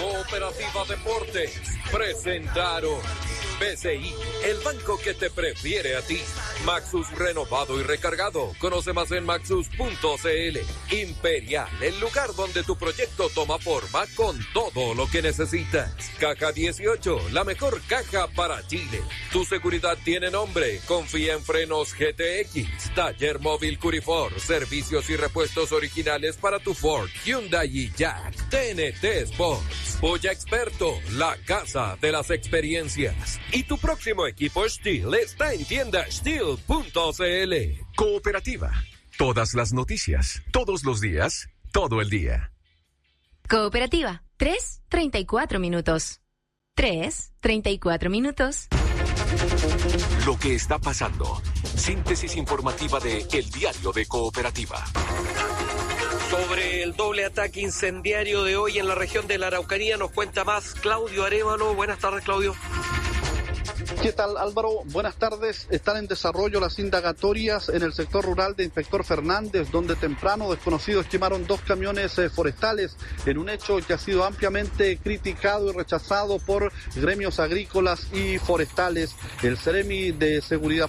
Cooperativa Deportes presentaron BCI, el banco que te prefiere a ti. Maxus renovado y recargado. Conoce más en maxus.cl. Imperial, el lugar donde tu proyecto toma forma con todo lo que necesitas. Caja 18, la mejor caja para Chile. Tu seguridad tiene nombre. Confía en Frenos GTX. Taller móvil Curifor. Servicios y repuestos originales para tu Ford, Hyundai y Jack. TNT Sports. Polla Experto, la casa de las experiencias. Y tu próximo equipo Steel está en tienda Steel.cl. Cooperativa. Todas las noticias, todos los días, todo el día. Cooperativa. 3:34 minutos. 3:34 minutos. Lo que está pasando. Síntesis informativa de El Diario de Cooperativa. Sobre el doble ataque incendiario de hoy en la región de la Araucanía nos cuenta más Claudio Arévalo. Buenas tardes, Claudio. ¿Qué tal, Álvaro? Buenas tardes. Están en desarrollo las indagatorias en el sector rural de Inspector Fernández, donde temprano desconocidos quemaron 2 camiones forestales en un hecho que ha sido ampliamente criticado y rechazado por gremios agrícolas y forestales. El Ceremi de Seguridad